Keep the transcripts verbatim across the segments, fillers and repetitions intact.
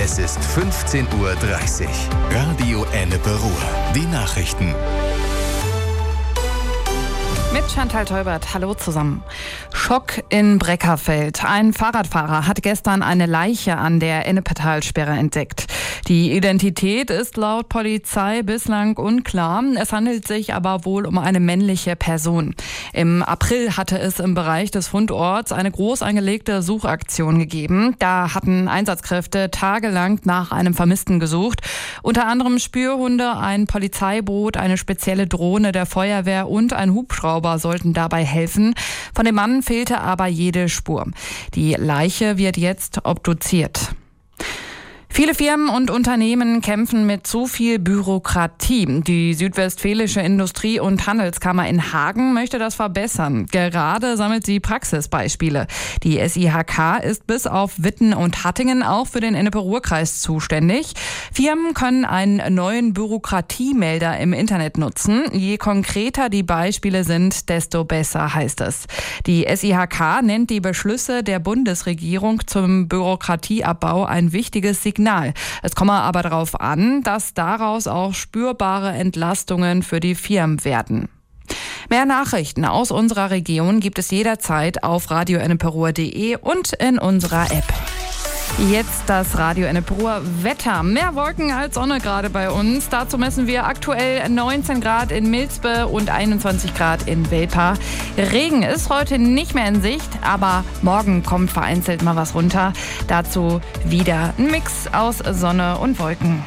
Es ist fünfzehn Uhr dreißig. Radio Ennepe Ruhr. Die Nachrichten. Mit Chantal Teubert, hallo zusammen. Schock in Breckerfeld. Ein Fahrradfahrer hat gestern eine Leiche an der Ennepetalsperre entdeckt. Die Identität ist laut Polizei bislang unklar. Es handelt sich aber wohl um eine männliche Person. Im April hatte es im Bereich des Fundorts eine groß angelegte Suchaktion gegeben. Da hatten Einsatzkräfte tagelang nach einem Vermissten gesucht. Unter anderem Spürhunde, ein Polizeiboot, eine spezielle Drohne der Feuerwehr und ein Hubschrauber sollten dabei helfen. Von dem Mann fehlte aber jede Spur. Die Leiche wird jetzt obduziert. Viele Firmen und Unternehmen kämpfen mit zu viel Bürokratie. Die Südwestfälische Industrie- und Handelskammer in Hagen möchte das verbessern. Gerade sammelt sie Praxisbeispiele. Die S I H K ist bis auf Witten und Hattingen auch für den Ennepe-Ruhr-Kreis zuständig. Firmen können einen neuen Bürokratiemelder im Internet nutzen. Je konkreter die Beispiele sind, desto besser, heißt es. Die S I H K nennt die Beschlüsse der Bundesregierung zum Bürokratieabbau ein wichtiges Signal. Es komme aber darauf an, dass daraus auch spürbare Entlastungen für die Firmen werden. Mehr Nachrichten aus unserer Region gibt es jederzeit auf radio ennepe ruhr punkt de und in unserer App. Jetzt das Radio Ennepe Ruhr Wetter. Mehr Wolken als Sonne gerade bei uns. Dazu messen wir aktuell neunzehn Grad in Milspe und einundzwanzig Grad in Welpa. Regen ist heute nicht mehr in Sicht, aber morgen kommt vereinzelt mal was runter. Dazu wieder ein Mix aus Sonne und Wolken.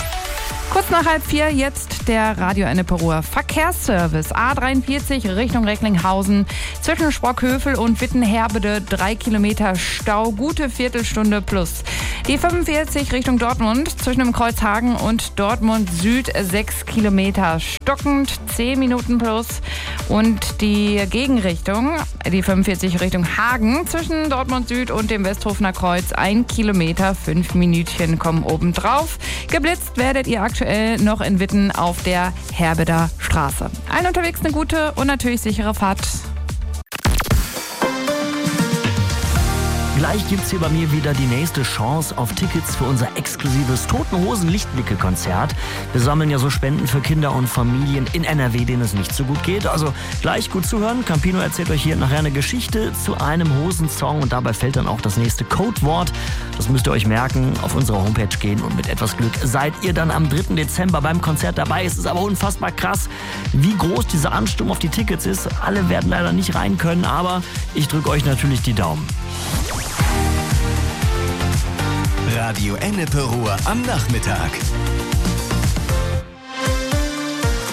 Kurz nach halb vier jetzt der Radio Ennepe Ruhr Verkehrsservice. A dreiundvierzig Richtung Recklinghausen. Zwischen Sprockhövel und Wittenherbede drei Kilometer Stau. Gute Viertelstunde plus. Die fünfundvierzig Richtung Dortmund. Zwischen dem Kreuzhagen und Dortmund Süd sechs Kilometer stockend. zehn Minuten plus. Und die Gegenrichtung, die fünfundvierzig Richtung Hagen. Zwischen Dortmund Süd und dem Westhofener Kreuz ein Kilometer. fünf Minütchen kommen obendrauf. Geblitzt werdet ihr aktuell Aktuell noch in Witten auf der Herbeder Straße. Allen unterwegs eine gute und natürlich sichere Fahrt. Gleich gibt's hier bei mir wieder die nächste Chance auf Tickets für unser exklusives Toten Hosen Lichtblicke-Konzert. Wir sammeln ja so Spenden für Kinder und Familien in N R W, denen es nicht so gut geht. Also gleich gut zuhören. Campino erzählt euch hier nachher eine Geschichte zu einem Hosensong und dabei fällt dann auch das nächste Codewort. Das müsst ihr euch merken, auf unsere Homepage gehen und mit etwas Glück seid ihr dann am dritten Dezember beim Konzert dabei. Es ist aber unfassbar krass, wie groß dieser Ansturm auf die Tickets ist. Alle werden leider nicht rein können, aber ich drücke euch natürlich die Daumen. Radio Ennepe Ruhr am Nachmittag.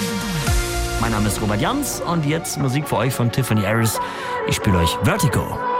Mein Name ist Robert Jans und jetzt Musik für euch von Tiffany Harris. Ich spiele euch Vertigo.